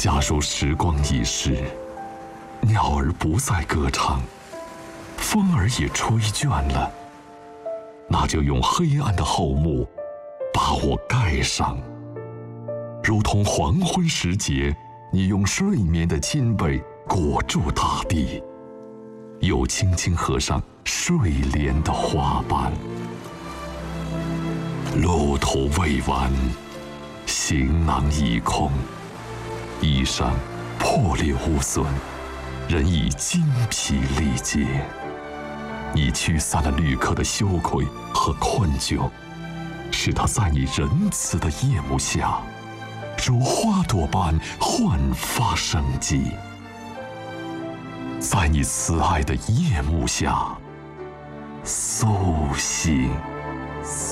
假如时光易逝，鸟儿不再歌唱，风儿也吹倦了，那就用黑暗的厚幕把我盖上，如同黄昏时节，你用睡眠的襟被裹住大地，又轻轻合上睡莲的花瓣。路途未完，行囊已空，衣裳破裂污损，人已精疲力竭。你驱散了旅客的羞愧和困窘，使他在你仁慈的夜幕下，如花朵般焕发生机。在你慈爱的夜幕下苏醒。